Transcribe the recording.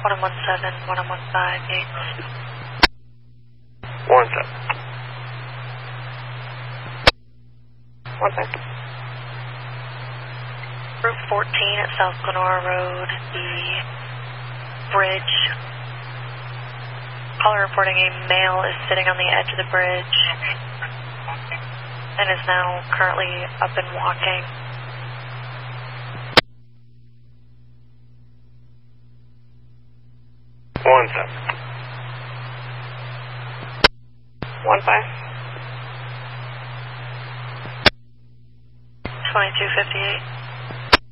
1117, 1158. 17. 17. Route 14 at South Glenora Road, the bridge. Caller reporting a male is sitting on the edge of the bridge and is now currently up and walking. One 5. 2258.